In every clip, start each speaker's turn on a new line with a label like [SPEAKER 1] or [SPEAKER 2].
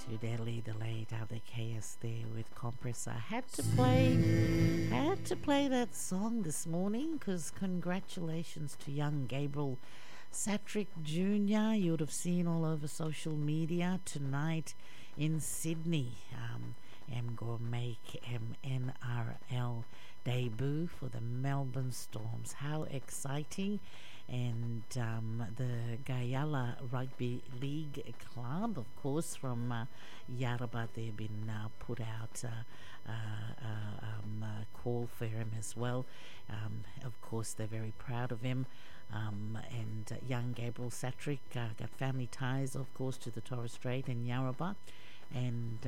[SPEAKER 1] to Delhi Delayed out the chaos there with Compressor. Had to play that song this morning because congratulations to young Gabriel Satrick Jr. You would have seen all over social media tonight in Sydney. Go make NRL debut for the Melbourne Storms. How exciting! And the Gayala Rugby League Club, of course, from Yarrabah, they've been put out a call for him as well. Of course, they're very proud of him. And young Gabriel Satrick got family ties, of course, to the Torres Strait and Yarrabah. And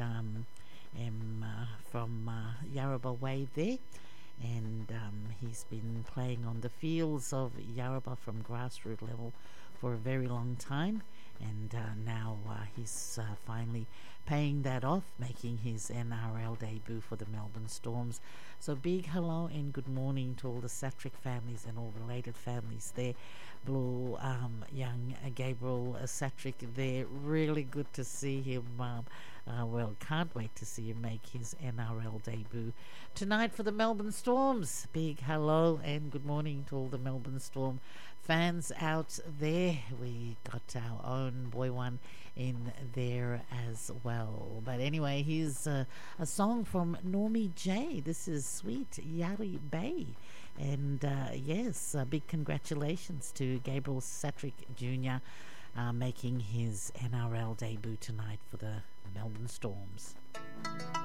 [SPEAKER 1] from Yarrabah Way there. And he's been playing on the fields of Yarrabah from grassroots level for a very long time, and now he's finally paying that off, making his NRL debut for the Melbourne Storms. So big hello and good morning to all the Satrick families and all related families there. Blue, young Gabriel Satrick there, really good to see him. Well, can't wait to see him make his NRL debut tonight for the Melbourne Storms. Big hello and good morning to all the Melbourne Storm fans out there. We got our own boy one in there as well. But anyway, here's a song from Normie J. This is Sweet Yari Bay. And yes, big congratulations to Gabriel Satrick Jr. Making his NRL debut tonight for the Melbourne Storms.